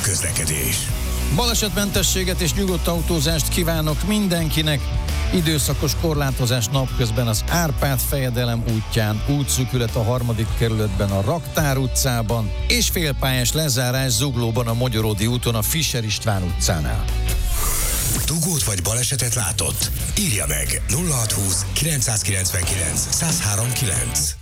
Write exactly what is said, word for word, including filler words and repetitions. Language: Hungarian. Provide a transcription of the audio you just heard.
közlekedés. Balesetmentességet és nyugodt autózást kívánok mindenkinek. Időszakos korlátozás napközben az Árpád-fejedelem útján, útszűkület a harmadik kerületben a Raktár utcában, és félpályás lezárás Zuglóban a Mogyoródi úton a Fischer István utcánál. Dugót vagy balesetet látott? Írja meg nulla hatszázhúsz kilencszázkilencvenkilenc százhárom kilenc.